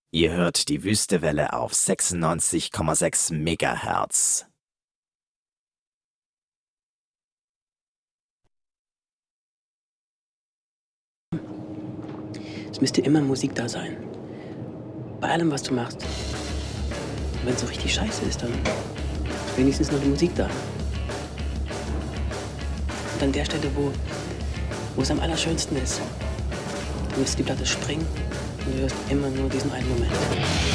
Ihr hört die Wüstewelle auf 96,6 Megahertz. Es müsste immer Musik da sein. Bei allem, was du machst. Und wenn es so richtig scheiße ist, dann ist wenigstens noch die Musik da. Und an der Stelle, wo es am allerschönsten ist, dann lässt die Platte springen und du hörst immer nur diesen einen Moment.